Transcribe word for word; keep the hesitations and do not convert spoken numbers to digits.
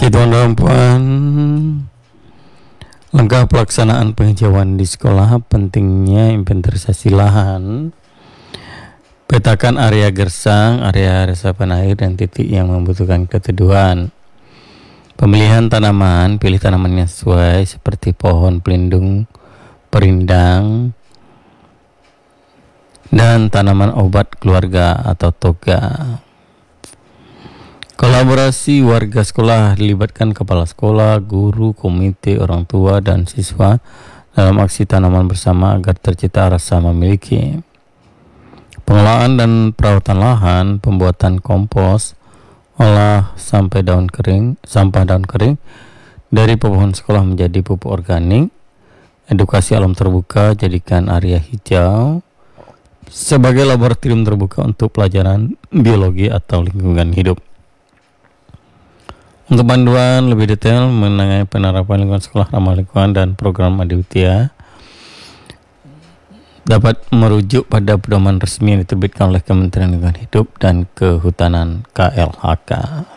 Oke teman-teman puan, langkah pelaksanaan penghijauan di sekolah, pentingnya inventarisasi lahan, petakan area gersang, area resapan air dan titik yang membutuhkan keteduhan. Pemilihan tanaman, pilih tanaman yang sesuai seperti pohon pelindung, perindang, dan tanaman obat keluarga atau toga. Kolaborasi warga sekolah, dilibatkan kepala sekolah, guru, komite, orang tua, dan siswa dalam aksi tanaman bersama agar tercipta rasa memiliki. Pengelolaan dan perawatan lahan, pembuatan kompos, olah sampai daun kering, sampah daun kering dari pohon sekolah menjadi pupuk organik. Edukasi alam terbuka, jadikan area hijau sebagai laboratorium terbuka untuk pelajaran biologi atau lingkungan hidup. Untuk panduan lebih detail mengenai penerapan lingkungan sekolah ramah lingkungan dan program Adiwitya dapat merujuk pada pedoman resmi yang diterbitkan oleh Kementerian Lingkungan Hidup dan Kehutanan K L H K.